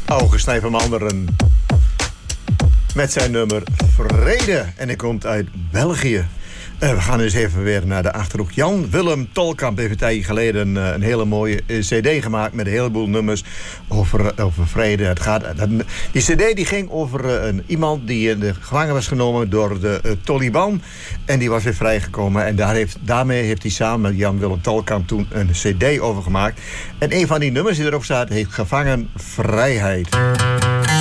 Augustijn van Manderen. Met zijn nummer Vrede. En hij komt uit België. We gaan eens even weer naar de Achterhoek. Jan Willem Tolkamp heeft een tijdje geleden een hele mooie cd gemaakt met een heleboel nummers over vrede. Die cd die ging over iemand die in de gevangen was genomen door de Taliban. En die was weer vrijgekomen. En daarmee heeft hij samen met Jan Willem Tolkamp toen een cd over gemaakt. En een van die nummers die erop staat heet Gevangen Vrijheid.